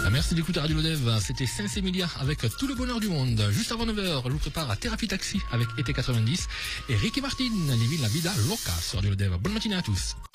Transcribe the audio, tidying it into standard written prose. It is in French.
Merci d'écouter Radio Lodev. C'était Saint-Sémilia avec tout le bonheur du monde. Juste avant 9h, je vous prépare à Thérapie Taxi avec ET90 et Ricky Martin, Living la Vida Loca sur Radio Lodev. Bonne matinée à tous.